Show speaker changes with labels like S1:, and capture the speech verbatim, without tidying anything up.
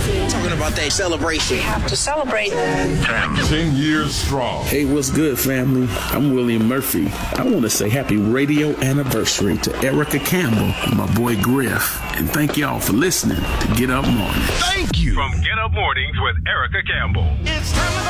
S1: Talking about that celebration.
S2: We have to celebrate.
S3: Ten years strong.
S4: Hey, what's good, family? I'm William Murphy. I want to say happy radio anniversary to Erica Campbell and my boy Griff. And thank y'all for listening to Get Up Morning.
S3: Thank you.
S5: From Get Up Mornings with Erica Campbell.
S3: It's time to